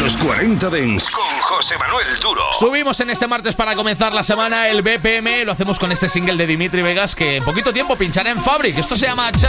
Los 40 Dents con José Manuel Duro. Subimos en este martes para comenzar la semana el BPM. Lo hacemos con este single de Dimitri Vegas que en poquito tiempo pinchará en Fabric. Esto se llama